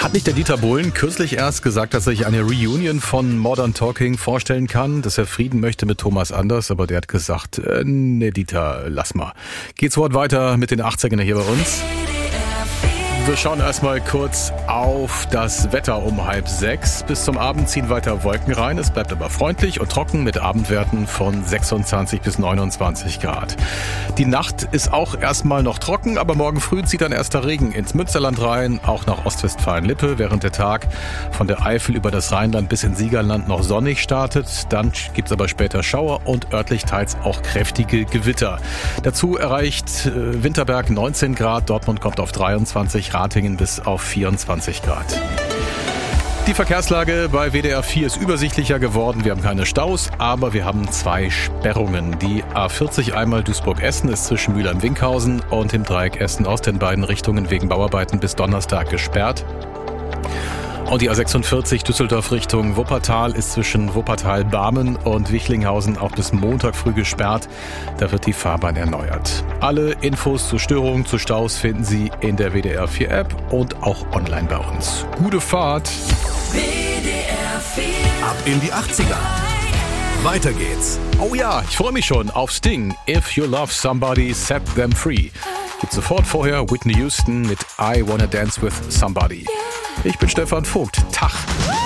Hat nicht der Dieter Bohlen kürzlich erst gesagt, dass er sich eine Reunion von Modern Talking vorstellen kann, dass er Frieden möchte mit Thomas Anders, aber der hat gesagt, nee Dieter, lass mal. Geht's Wort weiter mit den 80ern hier bei uns. Wir schauen erstmal kurz auf das Wetter um 5:30. Bis zum Abend ziehen weiter Wolken rein. Es bleibt aber freundlich und trocken mit Abendwerten von 26 bis 29 Grad. Die Nacht ist auch erstmal noch trocken, aber morgen früh zieht dann erster Regen ins Münsterland rein, auch nach Ostwestfalen-Lippe, während der Tag von der Eifel über das Rheinland bis ins Siegerland noch sonnig startet. Dann gibt's aber später Schauer und örtlich teils auch kräftige Gewitter. Dazu erreicht Winterberg 19 Grad, Dortmund kommt auf 23, Ratingen bis auf 24 Grad. Die Verkehrslage bei WDR 4 ist übersichtlicher geworden. Wir haben keine Staus, aber wir haben 2 Sperrungen. Die A40 einmal Duisburg-Essen ist zwischen Mülheim-Winkhausen und dem Dreieck Essen aus den beiden Richtungen wegen Bauarbeiten bis Donnerstag gesperrt. Und die A46 Düsseldorf Richtung Wuppertal ist zwischen Wuppertal-Barmen und Wichlinghausen auch bis Montag früh gesperrt. Da wird die Fahrbahn erneuert. Alle Infos zu Störungen, zu Staus finden Sie in der WDR 4 App und auch online bei uns. Gute Fahrt! WDR 4. Ab in die 80er. Weiter geht's. Oh ja, ich freue mich schon auf Sting. If you love somebody, set them free. Gibt sofort vorher Whitney Houston mit I Wanna Dance with Somebody. Ich bin Stefan Vogt. Tag.